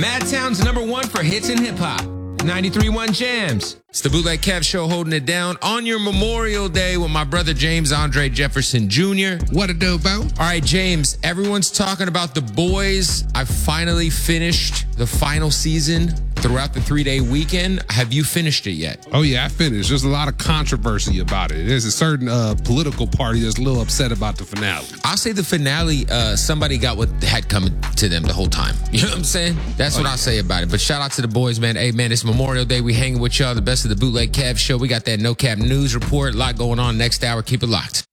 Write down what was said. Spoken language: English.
Madtown's #1 for hits and hip hop. 93.1 Jams. It's the Bootleg Kev Show holding it down on your Memorial Day with my brother James Andre Jefferson Jr. What a dope, Bo. All right, James, everyone's talking about The Boys. I finally finished the final season throughout the 3-day weekend. Have you finished it yet? Oh, yeah, I finished. There's a lot of controversy about it. There's a certain political party that's a little upset about the finale. I'll say the finale, somebody got what had coming to them the whole time. You know what I'm saying? That's what I'll say about it. But shout out to The Boys, man. Hey, man, it's Memorial Day. We hanging with y'all. The best of the Bootleg Kev Show. We got that No Cap News Report. A lot going on next hour. Keep it locked.